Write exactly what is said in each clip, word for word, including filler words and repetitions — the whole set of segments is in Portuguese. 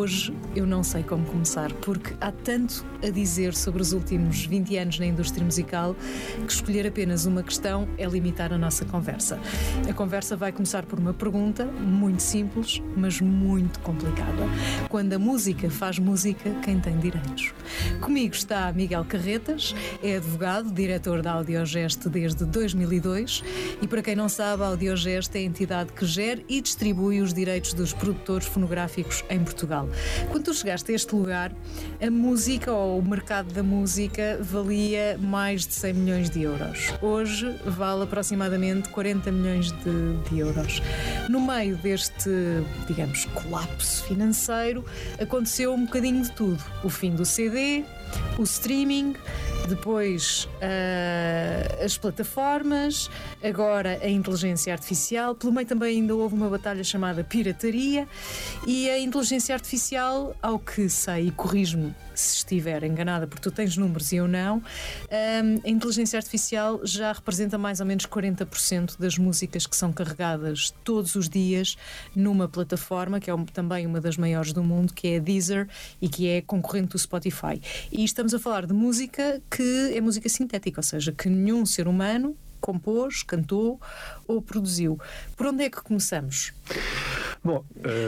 hoje eu não sei como começar, porque há tanto a dizer sobre os últimos vinte anos na indústria musical que escolher apenas uma questão é limitar a nossa conversa. A conversa vai começar por uma pergunta muito simples, mas muito complicada. Quando a música faz música, quem tem direitos? Comigo está Miguel Carretas, é advogado, diretor da Audiogest desde dois mil e dois e, para quem não sabe, a Audiogest é a entidade que gera e distribui os direitos dos produtores fonográficos em Portugal. Quando tu chegaste a este lugar, a música ou o mercado da música valia mais de cem milhões de euros. Hoje vale aproximadamente quarenta milhões de, de euros. No meio deste, digamos, colapso financeiro, aconteceu um bocadinho de tudo. O fim do C D, o streaming, depois uh, as plataformas, agora a inteligência artificial. Pelo meio também ainda houve uma batalha chamada pirataria, e a inteligência artificial, ao que sei, e corrijo-me se estiver enganada, porque tu tens números e eu não, um, a inteligência artificial já representa mais ou menos quarenta por cento das músicas que são carregadas todos os dias numa plataforma, que é um, também uma das maiores do mundo, que é a Deezer, e que é concorrente do Spotify. E estamos a falar de música que é música sintética, ou seja, que nenhum ser humano compôs, cantou ou produziu. Por onde é que começamos? Bom,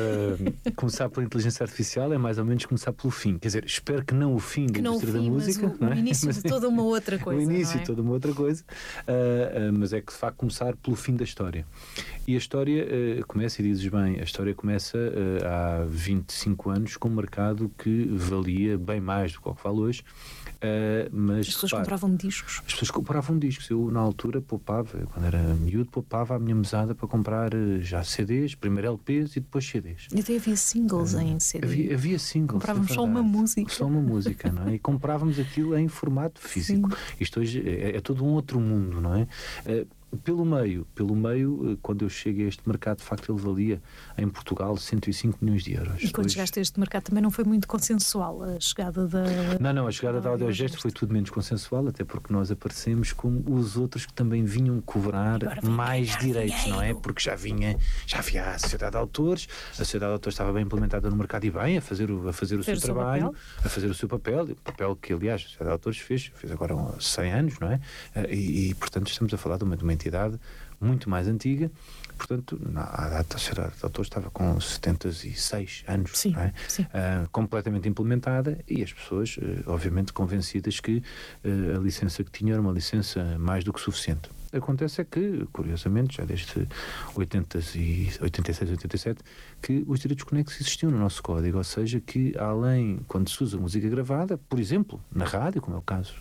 uh, começar pela inteligência artificial é mais ou menos começar pelo fim. Quer dizer, espero que não o fim da indústria da música. Mas o, não é? o início de toda uma outra coisa. O início não é? de toda uma outra coisa. Uh, uh, mas é que de facto começar pelo fim da história. E a história uh, começa, e dizes bem, a história começa uh, há vinte e cinco anos com um mercado que valia bem mais do que o que vale hoje. Uh, mas, as pessoas repara, compravam discos. As pessoas compravam discos. Eu, na altura, poupava, quando era miúdo, poupava a minha mesada para comprar uh, já C Ds, primeiro L Ps e depois C Ds. E até havia singles uh, em C D. Havia, havia singles. Comprávamos só uma música. Só uma música, não é? E comprávamos aquilo em formato físico. Sim. Isto hoje é, é todo um outro mundo, não é? Uh, Pelo meio, pelo meio, quando eu cheguei a este mercado, de facto ele valia em Portugal cento e cinco milhões de euros. E quando Hoje... chegaste a este mercado também não foi muito consensual a chegada da... Não, não, a chegada da Audiogest foi tudo menos consensual, até porque nós aparecemos como os outros que também vinham cobrar mais direitos, dinheiro. Não é? Porque já vinha, já havia a Sociedade de Autores, a Sociedade de Autores estava bem implementada no mercado e bem, a fazer o, a fazer o seu trabalho, papel. a fazer o seu papel, o papel que aliás a Sociedade de Autores fez, fez agora há cem anos, não é? E, e portanto estamos a falar de uma, de uma entidade muito mais antiga, portanto, a data da Sociedade de Autores estava com setenta e seis anos, sim, não é? Sim. Uh, completamente implementada, e as pessoas, uh, obviamente, convencidas que uh, a licença que tinha era uma licença mais do que suficiente. Acontece é que, curiosamente, já desde oitenta e seis, oitenta e sete, que os direitos conexos existiam no nosso código, ou seja, que além, quando se usa música gravada, por exemplo, na rádio, como é o caso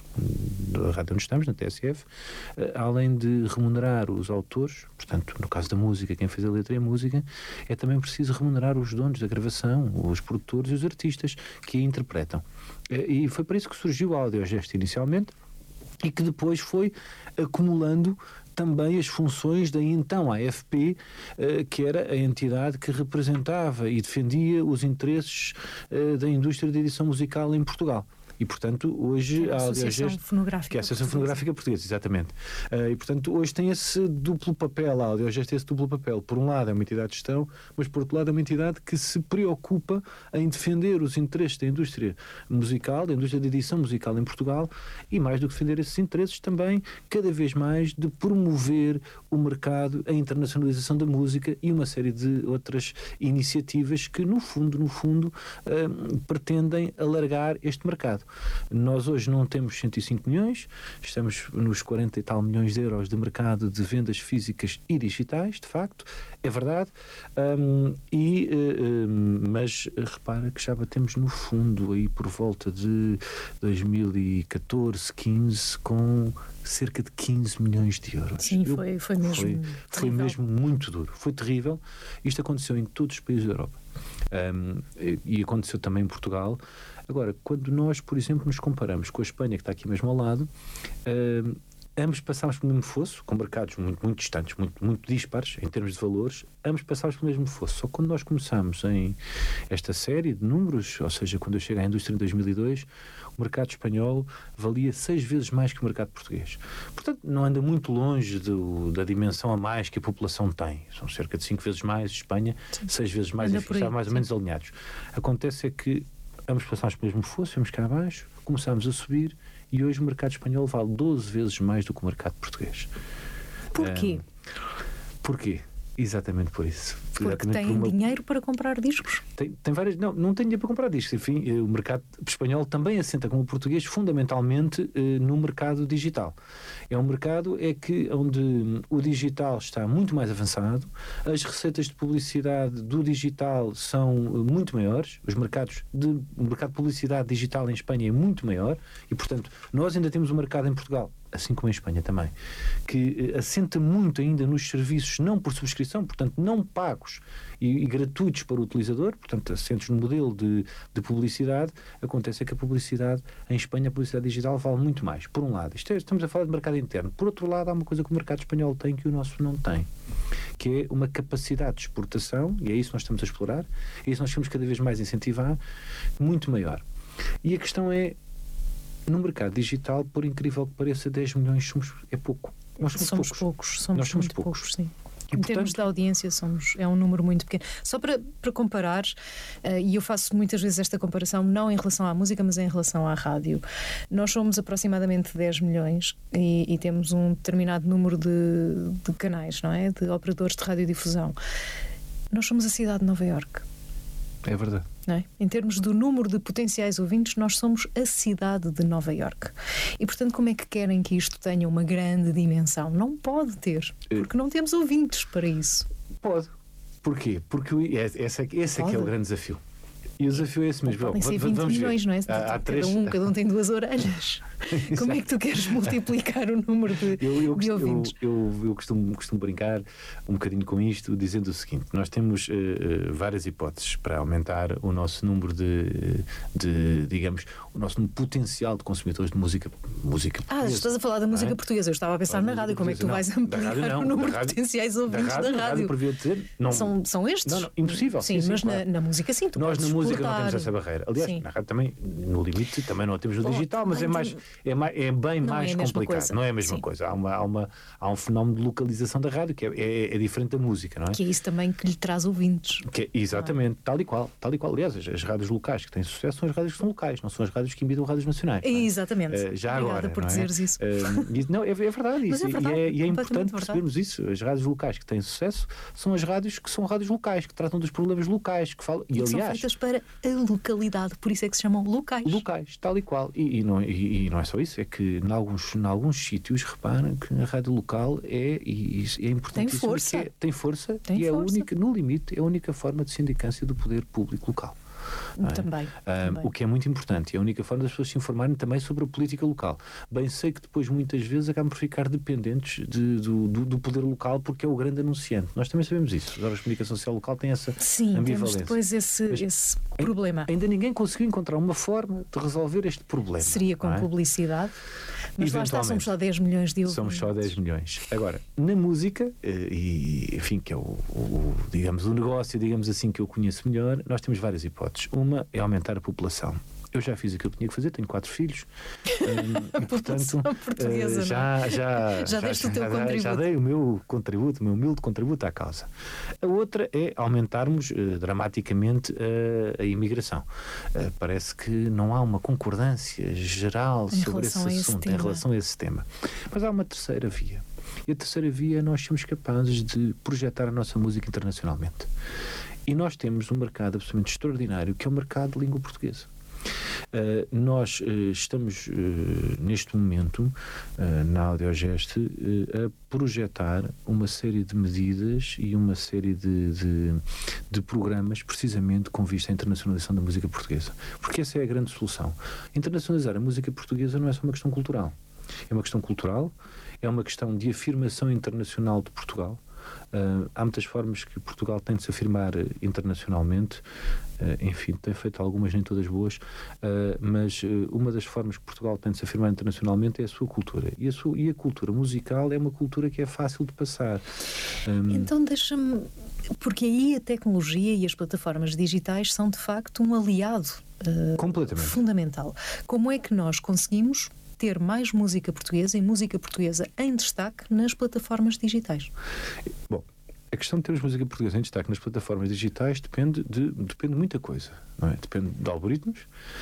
da rádio onde estamos, na T S F, além de remunerar os autores, portanto, no caso da música, quem fez a letra e a música, é também preciso remunerar os donos da gravação, os produtores e os artistas que a interpretam. E foi para isso que surgiu a Audiogest inicialmente, e que depois foi acumulando também as funções da então A F P, eh, que era a entidade que representava e defendia os interesses eh, da indústria de edição musical em Portugal. E, portanto, hoje a Audiogest, que é a Associação Fonográfica Portuguesa, exatamente. Uh, e, portanto, hoje tem esse duplo papel, a Audiogest tem esse duplo papel. Por um lado é uma entidade de gestão, mas por outro lado é uma entidade que se preocupa em defender os interesses da indústria musical, da indústria de edição musical em Portugal, e mais do que defender esses interesses, também, cada vez mais, de promover o mercado, a internacionalização da música e uma série de outras iniciativas que, no fundo, no fundo, uh, pretendem alargar este mercado. Nós hoje não temos cento e cinco milhões, estamos nos quarenta e tal milhões de euros de mercado de vendas físicas e digitais, de facto, é verdade, um, e, um, mas repara que já batemos no fundo aí por volta de dois mil e catorze, quinze, com cerca de quinze milhões de euros. Sim, Eu, foi, foi mesmo foi, foi mesmo muito duro, foi terrível. Isto aconteceu em todos os países da Europa. Um, e aconteceu também em Portugal. Agora, quando nós, por exemplo, nos comparamos com a Espanha, que está aqui mesmo ao lado, um, ambos passámos pelo mesmo fosso, com mercados muito, muito distantes, muito, muito dispares em termos de valores, ambos passámos pelo mesmo fosso. Só que quando nós começámos em esta série de números, ou seja, quando eu cheguei à indústria em dois mil e dois, o mercado espanhol valia seis vezes mais que o mercado português. Portanto, não anda muito longe do, da dimensão a mais que a população tem. São cerca de cinco vezes mais, Espanha, sim. seis vezes mais, enfim, está mais ou menos alinhados. Acontece é que ambos passámos pelo mesmo fosso, fomos cá abaixo, começámos a subir e hoje o mercado espanhol vale doze vezes mais do que o mercado português. Porquê? Um, porquê? Exatamente por isso. Porque tem uma... dinheiro para comprar discos? Tem, tem várias... Não, não tem dinheiro para comprar discos. Enfim, o mercado espanhol também assenta como o português fundamentalmente eh, no mercado digital. É um mercado é que, onde o digital está muito mais avançado, as receitas de publicidade do digital são muito maiores, os mercados de, o mercado de publicidade digital em Espanha é muito maior e, portanto, nós ainda temos um mercado em Portugal, assim como em Espanha também, que assenta muito ainda nos serviços não por subscrição, portanto não pagos e, e gratuitos para o utilizador, portanto assentos no modelo de, de publicidade. Acontece é que a publicidade em Espanha, a publicidade digital vale muito mais, por um lado. Isto é, estamos a falar de mercado interno. Por outro lado, há uma coisa que o mercado espanhol tem que o nosso não tem, que é uma capacidade de exportação, e é isso que nós estamos a explorar, é isso que nós temos cada vez mais incentivar, muito maior. E a questão é, no mercado digital, por incrível que pareça, dez milhões somos, é pouco. Nós somos, somos poucos. poucos. Somos, Nós somos muito poucos. poucos, sim. E, em portanto, termos de audiência, somos, é um número muito pequeno. Só para, para comparar, uh, e eu faço muitas vezes esta comparação, não em relação à música, mas em relação à rádio. Nós somos aproximadamente dez milhões e, e temos um determinado número de, de canais, não é? De operadores de radiodifusão. Nós somos a cidade de Nova Iorque. É verdade. Não é? Em termos do número de potenciais ouvintes, nós somos a cidade de Nova Iorque. E, portanto, como é que querem que isto tenha uma grande dimensão? Não pode ter, porque não temos ouvintes para isso. Pode. Porquê? Porque esse, esse, esse é que é o grande desafio. E o desafio é esse mesmo. Podem ser vinte milhões, não é? Há, há cada, três... um, cada um tem duas orelhas. Como é que tu queres multiplicar o número de, eu, eu, de ouvintes? Eu, eu, eu costumo, costumo brincar um bocadinho com isto, dizendo o seguinte: nós temos uh, uh, várias hipóteses para aumentar o nosso número de, de, digamos, o nosso potencial de consumidores de música. música ah, portuguesa. Estás a falar da música é? portuguesa. Eu estava a pensar na rádio. Como é que tu não, vais ampliar não, o número de potenciais ouvintes da rádio? Da rádio, da rádio dizer, não, são, são estes? Não, não, impossível. Sim, sim mas sim, na, claro. na música sim. Tu nós na música exportar. não temos essa barreira. Aliás, sim. na rádio também, no limite, também não a temos no Bom, digital, mas é, mais, é, mais, é bem não mais é complicado. Coisa. Não é a mesma sim. coisa. Há, uma, há, uma, há um fenómeno de localização da rádio que é, é, é diferente da música, não é? Que é isso também que lhe traz ouvintes. Que é, exatamente, tal e qual. Tal e qual. Aliás, as, as rádios locais que têm sucesso são as rádios que são locais, não são as rádios que imitam rádios nacionais. É? Exatamente. Uh, já Obrigada agora. por não dizeres é? isso. Uh, não, é, é verdade isso. É verdade, e é, e é importante verdade. percebermos isso. As rádios locais que têm sucesso são as rádios que são rádios locais, que tratam dos problemas locais, que falam. E, e aliás, aliás, são feitas para a localidade, por isso é que se chamam locais. Locais, tal e qual. E, e, não, e, e não é só isso, é que em alguns, em alguns sítios, reparem que a rádio local é, e, e é importante. Tem força. É, tem força tem e força. é a única, no limite, é a única forma de sindicância do poder público local. É? Também, um, também. O que é muito importante, é a única forma das pessoas se informarem também sobre a política local. Bem sei que depois muitas vezes acabam por ficar dependentes de, do, do, do poder local porque é o grande anunciante. Nós também sabemos isso. As órgãos de comunicação social local têm essa Sim, ambivalência. Sim, temos depois esse, esse problema. Ainda ninguém conseguiu encontrar uma forma de resolver este problema. Seria com é? publicidade. Mas lá está, somos só dez milhões de ouvintes. Somos só dez milhões. Agora, na música, e enfim, que é o, o, digamos, o negócio, digamos assim, que eu conheço melhor, nós temos várias hipóteses. Uma é aumentar a população. Eu já fiz aquilo que tinha que fazer, tenho quatro filhos. A e, portanto, portuguesa, já, não é? já, já, já deste já, o teu já, contributo. Já dei o meu contributo, o meu humilde contributo à causa. A outra é aumentarmos uh, dramaticamente uh, a imigração. Uh, parece que não há uma concordância geral em sobre esse assunto, esse em relação a esse tema. Mas há uma terceira via. E a terceira via é nós sermos capazes de projetar a nossa música internacionalmente. E nós temos um mercado absolutamente extraordinário, que é o mercado de língua portuguesa. Uh, nós uh, estamos uh, neste momento uh, na Audiogest uh, a projetar uma série de medidas e uma série de, de, de programas precisamente com vista à internacionalização da música portuguesa, porque essa é a grande solução. Internacionalizar a música portuguesa não é só uma questão cultural, é uma questão cultural, é uma questão de afirmação internacional de Portugal, Uh, há muitas formas que Portugal tem de se afirmar uh, internacionalmente. Uh, enfim, tem feito algumas, nem todas boas, uh, mas uh, uma das formas que Portugal tem de se afirmar internacionalmente é a sua cultura. E a, sua, e a cultura musical é uma cultura que é fácil de passar. Um... Então deixa-me... Porque aí a tecnologia e as plataformas digitais são de facto um aliado uh, completamente fundamental. Como é que nós conseguimos ter mais música portuguesa e música portuguesa em destaque nas plataformas digitais? Bom, a questão de termos música portuguesa em destaque nas plataformas digitais depende de, depende de muita coisa, não é? Depende de algoritmos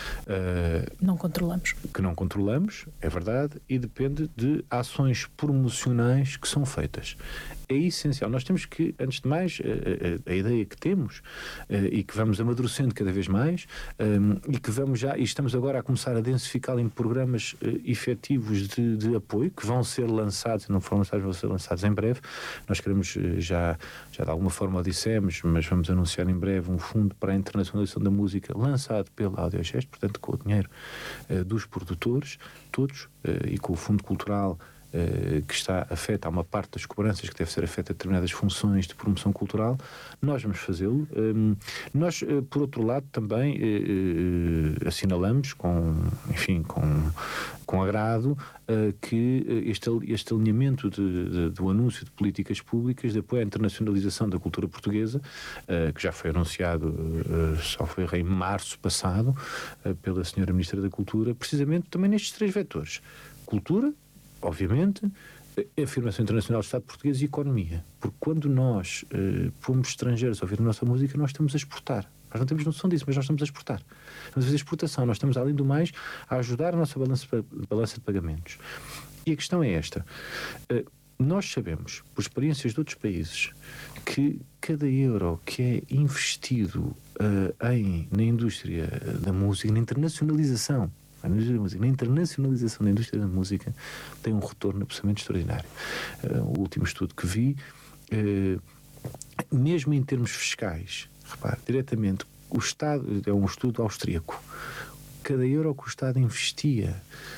uh, não controlamos. que não controlamos, é verdade, e depende de ações promocionais que são feitas. É essencial. Nós temos que, antes de mais, a, a, a ideia que temos uh, e que vamos amadurecendo cada vez mais um, e que vamos já, e estamos agora a começar a densificá-la em programas uh, efetivos de, de apoio, que vão ser lançados, não foram lançados, vão ser lançados em breve. Nós queremos uh, já, já de alguma forma o dissemos, mas vamos anunciar em breve um fundo para a internacionalização da música lançado pela Audiogesto, portanto com o dinheiro uh, dos produtores, todos, uh, e com o Fundo Cultural Uh, que está afeta a uma parte das cobranças que deve ser afeta a determinadas funções de promoção cultural, nós vamos fazê-lo. Um, nós, uh, por outro lado, também uh, uh, assinalamos com, enfim, com, com agrado uh, que este, este alinhamento de, de, do anúncio de políticas públicas de apoio à internacionalização da cultura portuguesa, uh, que já foi anunciado, uh, só foi em março passado, uh, pela senhora Ministra da Cultura, precisamente também nestes três vetores: cultura, obviamente, a afirmação internacional do Estado português e economia. Porque quando nós eh, pomos estrangeiros a ouvir a nossa música, nós estamos a exportar. Nós não temos noção disso, mas nós estamos a exportar. Estamos a fazer exportação. Nós estamos, além do mais, a ajudar a nossa balança, balança de pagamentos. E a questão é esta. Eh, nós sabemos, por experiências de outros países, que cada euro que é investido uh, em, na indústria da música, na internacionalização, na internacionalização da indústria da música, tem um retorno absolutamente extraordinário. Uh, o último estudo que vi, uh, mesmo em termos fiscais, repare, diretamente, o Estado, é um estudo austríaco, cada euro que o Estado investia,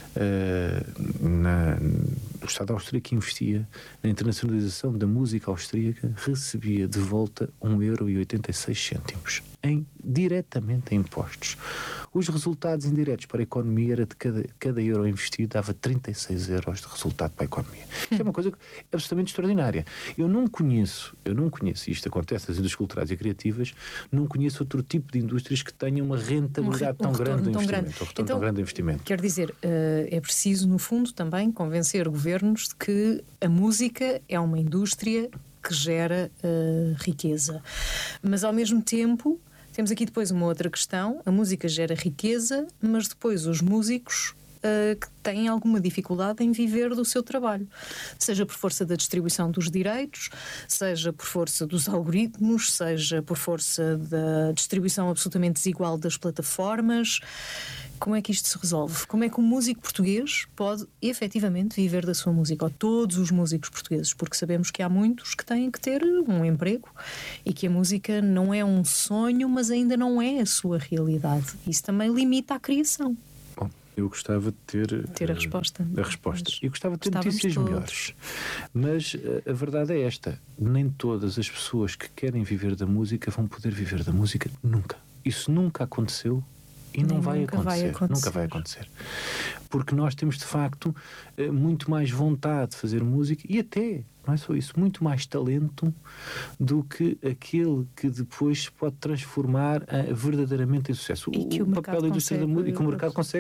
uh, na, o Estado austríaco investia na internacionalização da música austríaca, recebia de volta um euro e oitenta e seis cêntimos, em, diretamente em impostos. Os resultados indiretos para a economia era de cada, cada euro investido dava trinta e seis euros de resultado para a economia. Isto é uma coisa absolutamente extraordinária. Eu não conheço, eu não conheço, isto acontece nas indústrias culturais e criativas, não conheço outro tipo de indústrias que tenham uma rentabilidade um, um tão grande do investimento. Grande. Um retorno então, tão grande do investimento. Quer dizer, é preciso, no fundo, também convencer governos de que a música é uma indústria que gera uh, riqueza. Mas, ao mesmo tempo, temos aqui depois uma outra questão: a música gera riqueza, mas depois os músicos uh, que têm alguma dificuldade em viver do seu trabalho, seja por força da distribuição dos direitos, seja por força dos algoritmos, seja por força da distribuição absolutamente desigual das plataformas. Como é que isto se resolve? Como é que um músico português pode efetivamente viver da sua música? Ou todos os músicos portugueses? Porque sabemos que há muitos que têm que ter um emprego e que a música não é um sonho, mas ainda não é a sua realidade. Isso também limita a criação. Bom, eu gostava de ter... Ter a resposta. A resposta. Eu gostava de ter notícias todos. melhores. Mas a, a verdade é esta. Nem todas as pessoas que querem viver da música vão poder viver da música nunca. Isso nunca aconteceu. E não vai acontecer, vai acontecer, nunca vai acontecer. Porque nós temos, de facto, muito mais vontade de fazer música e até, não é só isso, muito mais talento do que aquele que depois se pode transformar verdadeiramente em sucesso. E que o, o papel da indústria da música, e que o mercado consegue